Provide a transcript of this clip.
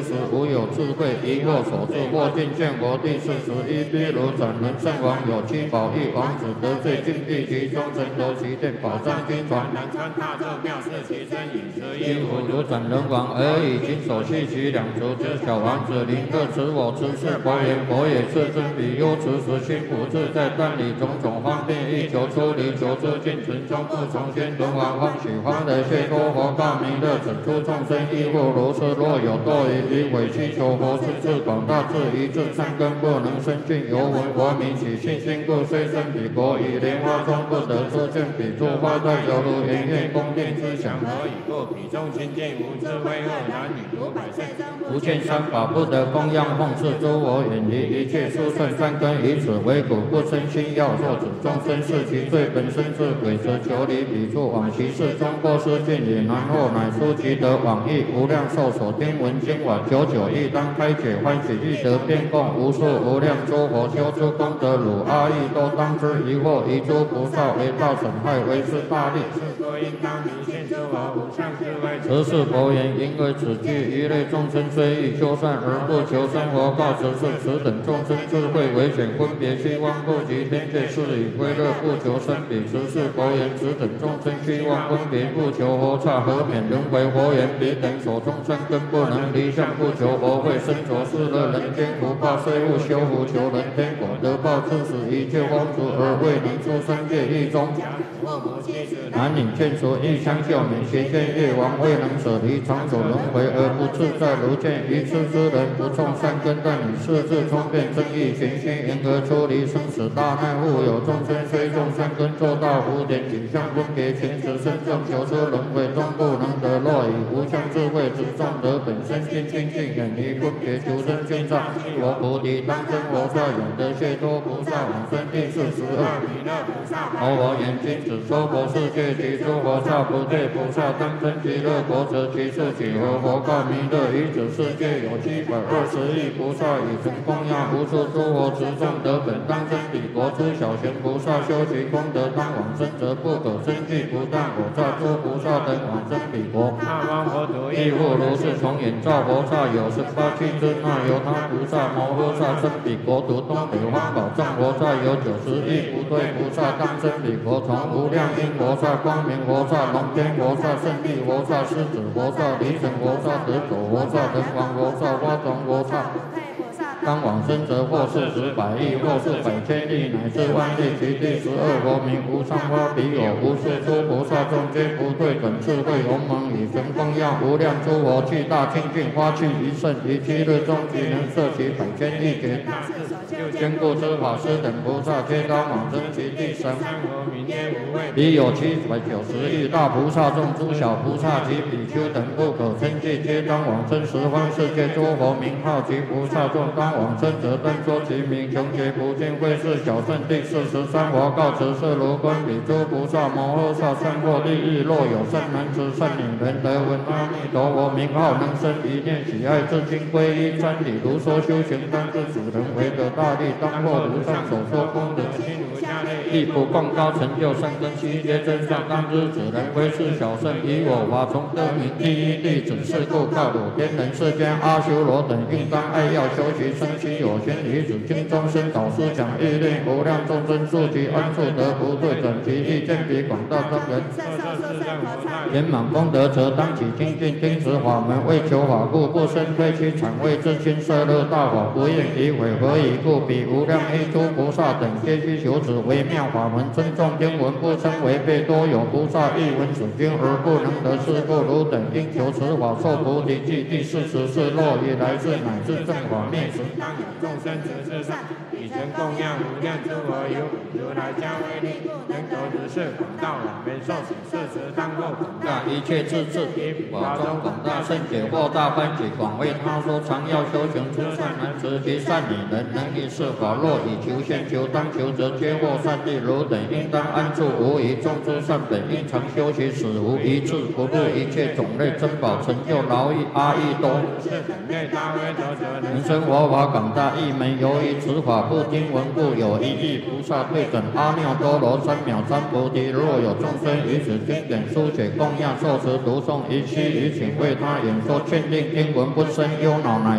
事实，无有智慧，疑惑所致，或尽见佛第41。譬如斩人圣王有7宝一王子得罪禁地及忠诚得其殿，宝藏经传，南川大咒妙是其身饮食衣服，如斩人王而已经手系其两足之小王子，临恶持我持是佛言，佛也是真比丘持时心不自在，但以种种方便欲求出离，求之尽存终不从先轮王欢喜欢的谢多佛告弥勒，整出众生亦复如是，若有堕于委屈求佛是智广大智一智善根不能生尽，犹闻佛名起信心故，虽生彼国以莲花中不得出见彼诸花在犹如圆月宫殿之想何以故？彼中亲见无智慧恶男女如百世不见三法不得供养奉事诸佛，远离一切殊胜善根，以此为苦不生心要。若指众生是其罪本身是鬼，则求离彼处往其事中过失见也难，后乃书其得往诣无量寿所听闻经晚久亦当开解欢喜欲得遍供无数无量诸佛修诸功德，汝阿逸都当知疑惑，一诸菩萨为道损害为是大利，是佛应当明现诸佛无上智慧。此是佛言，因为此句一类众生虽欲修善而不求生活，告此是此等众生智慧为显分别虚妄不及天界，是以归乐不求生彼。此是佛言，此等众生虚妄分别不求佛刹何免轮回，佛言彼等所种善根不能离相，不求佛慧身着世乐人间福报，虽勿修福求人天果得报，致使一切荒俗而未能出三界狱中。男女眷属欲相救免邪见业王，未能舍离长久轮回而不自在，如见愚痴之人不种善根，但以世智聪辩正义循序，因而出离生死大难。复有众生虽种善根，做大福典，景象分别前持身众，求出轮回终不能得，若以无相智慧之众得本身心清净，远离分别求生经上，我菩提当真佛刹，永得解脱菩萨往生第42弥勒菩萨。佛言，今此娑婆世界及诸佛刹不对菩萨当真极乐国，则其数几何？佛告弥勒，于此世界有720亿菩萨，以曾供养无数诸佛持众得本当生彼国。诸小贤菩萨修其功德当往生，则不可生计，不但我刹诸菩萨等往生彼国。那方佛土亦复如是，从眼照佛刹有18七尊，那由他菩萨摩诃萨生彼国土，东北方宝藏佛刹有90亿不对菩萨当生彼国，从无量因佛刹、光明佛刹、龙天佛刹、胜利佛刹、狮子佛刹、离尘佛刹、得走佛刹、人王佛刹、花种佛刹。当往生者或40百亿，或是百千亿，乃至万亿，其第12佛名无上花彼有无数诸菩萨众，皆不对等智慧鸿蒙，以神供养无量诸佛，具大清净花器一甚，于7日中即能摄其百千亿劫。坚固之法师等菩萨，皆当往生其第13佛名皆无畏。彼有790亿大菩萨众，诸小菩萨及比丘等不可称计，皆当往生十方世界诸佛名号及菩萨众，当往生者当说其名，穷劫不尽会是小圣第43佛告辞是如观彼诸菩萨摩诃萨善获利益，若有善男子善女人得闻阿弥陀佛名号，能生一念喜爱至今皈依瞻礼，如说修行当知主人为得大利，当获如上所说功德心如下类，亦不共高成就善根悉皆真相，当知此人为是小圣，以我法从得名第一弟子，是故告汝天人世间阿修罗等应当爱要修习生其有先于子经中生导师讲欲令无量众生住其安处得不对等其意见比广大众人圆满功德，则当起精进听持法门，为求法故，不生推其产为自亲摄乐大法，不愿以毁何以故？彼无量依诸菩萨等皆须求此微妙法门，尊重经文不称违背，多有菩萨欲闻此经而不能得，是故汝等应求此法受菩提记。第44若以来世乃至正法灭时，当有众生持世上，以曾供养无量诸佛，有如来加威力，能够如是广大往遍受持世时，当过广大一切智智，以法中广大圣解或大欢喜，广为他说，常要修行诸善男子及善女人，能以是法，若以求现求当求，则皆获善利。汝等应当安住无疑，众诸善本应常修习，使无一次不入一切种类珍宝，成就劳役阿逸多。能生活华感大义门，由于此法不经文故，有一义菩萨对准阿耨多罗三藐三菩提。若有众生于此经典书写供养受持读诵，一须于请为他演说劝令经文不生忧恼，乃